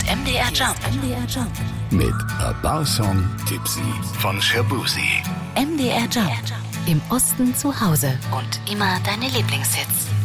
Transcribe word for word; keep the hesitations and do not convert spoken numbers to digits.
M D R Jump. M D R Jump. Mit A Bar Song Tipsy von Shabuzi. M D R Jump. Im Osten zu Hause. Und immer deine Lieblingshits.